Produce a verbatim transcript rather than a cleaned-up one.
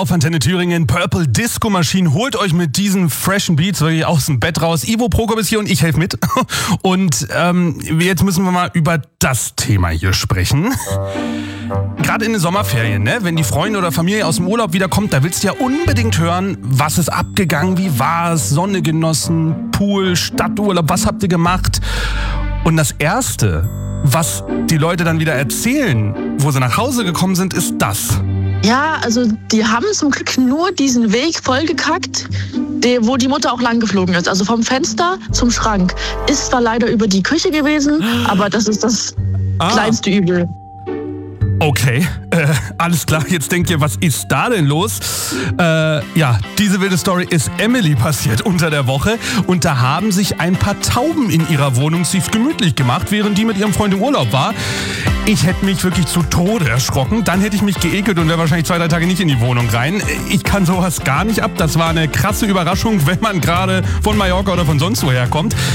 Auf Antenne Thüringen, Purple Disco Machine, holt euch mit diesen freshen Beats wirklich aus dem Bett raus. Ivo Prokop ist hier und ich helfe mit. Und ähm, jetzt müssen wir mal über das Thema hier sprechen. Gerade in den Sommerferien, ne? Wenn die Freunde oder Familie aus dem Urlaub wiederkommt, da willst du ja unbedingt hören, was ist abgegangen, wie war's, Sonne genossen, Pool, Stadturlaub, was habt ihr gemacht? Und das Erste, was die Leute dann wieder erzählen, wo sie nach Hause gekommen sind, ist das. Ja, also die haben zum Glück nur diesen Weg vollgekackt, der, wo die Mutter auch lang geflogen ist. Also vom Fenster zum Schrank. Ist zwar leider über die Küche gewesen, aber das ist das ah. kleinste Übel. Okay, äh, alles klar. Jetzt denkt ihr, was ist da denn los? Äh, ja, diese wilde Story ist Emily passiert unter der Woche. Und da haben sich ein paar Tauben in ihrer Wohnung sich gemütlich gemacht, während die mit ihrem Freund im Urlaub war. Ich hätte mich wirklich zu Tode erschrocken. Dann hätte ich mich geekelt und wäre wahrscheinlich zwei, drei Tage nicht in die Wohnung rein. Ich kann sowas gar nicht ab. Das war eine krasse Überraschung, wenn man gerade von Mallorca oder von sonst woher kommt.